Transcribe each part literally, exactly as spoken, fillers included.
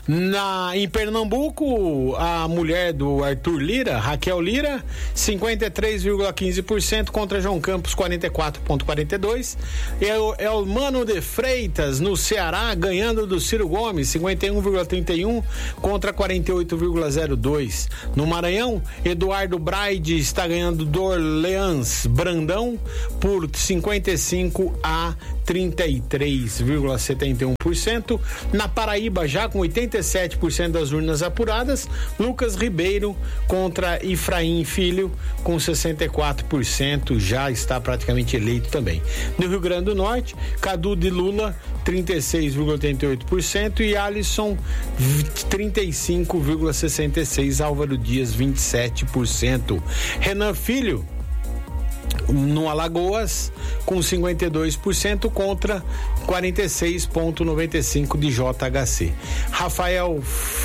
Na, em Pernambuco, a mulher do Arthur Lira, Raquel Lira, cinquenta e três vírgula quinze por cento contra João Campos, quarenta e quatro vírgula quarenta e dois por cento. É o, é o Mano de Freitas, no Ceará, ganhando do Ciro Gomes, cinquenta e um vírgula trinta e um por cento contra quarenta e oito vírgula zero dois por cento. No Maranhão, Eduardo Braide está ganhando do Orleans Brandão por cinquenta e cinco a trinta e três vírgula setenta e um por cento. Na Paraíba, já com oitenta e sete por cento das urnas apuradas, Lucas Ribeiro contra Efraim Filho com sessenta e quatro por cento, já está praticamente eleito também. No Rio Grande do Norte, Cadu de Lula, trinta e seis vírgula oitenta e oito por cento e Alisson, trinta e cinco vírgula sessenta e seis por cento, Álvaro Dias, vinte e sete por cento. Renan Filho, no Alagoas, com cinquenta e dois por cento contra quarenta e seis vírgula noventa e cinco por cento de J H C. Rafael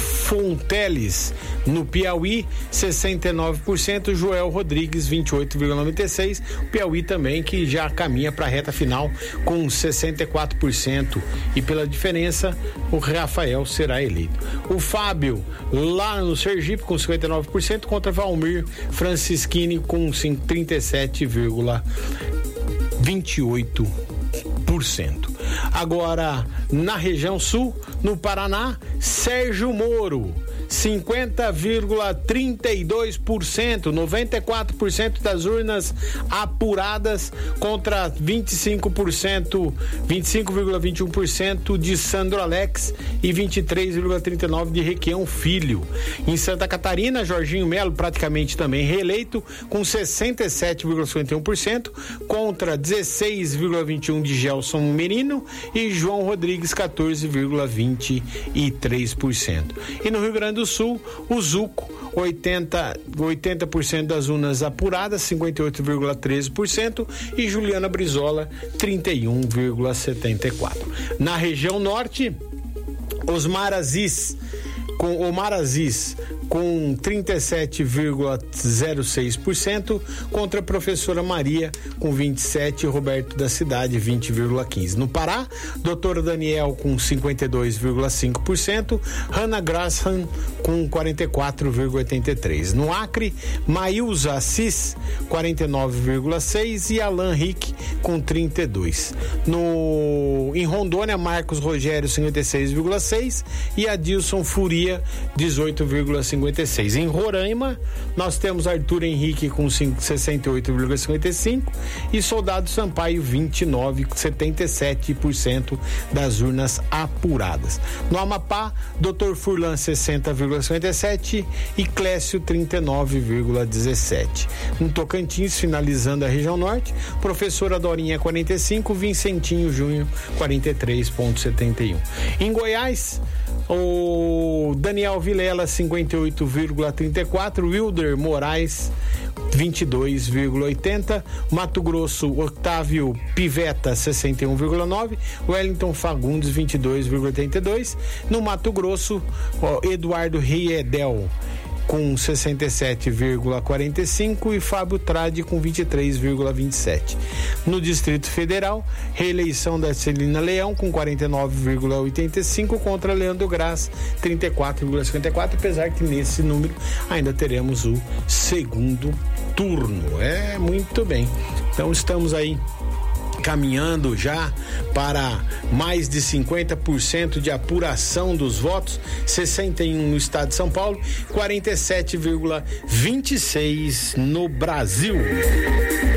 Fonteles, no Piauí, sessenta e nove por cento, Joel Rodrigues, vinte e oito vírgula noventa e seis por cento, o Piauí também que já caminha para a reta final com sessenta e quatro por cento e pela diferença o Rafael será eleito. O Fábio, lá no Sergipe, com cinquenta e nove por cento contra Valmir Francischini com trinta e sete vírgula vinte e oito por cento. Agora, na região sul, no Paraná, Sérgio Moro, cinquenta vírgula trinta e dois por cento, noventa e quatro por cento das urnas apuradas contra vinte e cinco por cento, vinte e cinco vírgula vinte e um por cento de Sandro Alex e vinte e três vírgula trinta e nove por cento de Requião Filho. Em Santa Catarina, Jorginho Melo praticamente também reeleito com sessenta e sete vírgula cinquenta e um por cento contra dezesseis vírgula vinte e um por cento de Gelson Merino e João Rodrigues, quatorze vírgula vinte e três por cento. E no Rio Grande do Sul, o Zuco, oitenta por cento das urnas apuradas, cinquenta e oito vírgula treze por cento e Juliana Brizola, trinta e um vírgula setenta e quatro por cento. Na região norte, Osmar Aziz, com Omar Aziz, com trinta e sete vírgula zero seis por cento contra a professora Maria com vinte e sete por cento, Roberto da Cidade vinte vírgula quinze por cento. No Pará, doutor Daniel com cinquenta e dois vírgula cinco por cento, Hannah Grasham com quarenta e quatro vírgula oitenta e três por cento. No Acre, Maílza Assis quarenta e nove vírgula seis por cento e Alan Rick com trinta e dois por cento. No em Rondônia, Marcos Rogério cinquenta e seis vírgula seis por cento e Adilson Furia dezoito vírgula cinquenta e seis por cento. Em Roraima, nós temos Arthur Henrique com sessenta e oito vírgula cinquenta e cinco por cento e Soldado Sampaio vinte e nove vírgula setenta e sete por cento das urnas apuradas. No Amapá, doutor Furlan sessenta vírgula cinquenta e sete por cento e Clécio trinta e nove vírgula dezessete por cento. No Tocantins, finalizando a região norte, professora Dorinha quarenta e cinco por cento, Vincentinho Júnior quarenta e três vírgula setenta e um por cento. Em Goiás, o Daniel Vilela cinquenta e oito vírgula trinta e quatro por cento, Wilder Moraes vinte e dois vírgula oitenta por cento, Mato Grosso, Otávio Piveta sessenta e um vírgula nove por cento, Wellington Fagundes vinte e dois vírgula oitenta e dois por cento, no Mato Grosso, ó, Eduardo Riedel com sessenta e sete vírgula quarenta e cinco por cento e Fábio Tradi com vinte e três vírgula vinte e sete por cento. No Distrito Federal, reeleição da Celina Leão com quarenta e nove vírgula oitenta e cinco por cento contra Leandro Graz, trinta e quatro vírgula cinquenta e quatro por cento, apesar que nesse número ainda teremos o segundo turno. É, muito bem. Então estamos aí caminhando já para mais de cinquenta por cento de apuração dos votos, sessenta e um por cento no estado de São Paulo, quarenta e sete vírgula vinte e seis por cento no Brasil.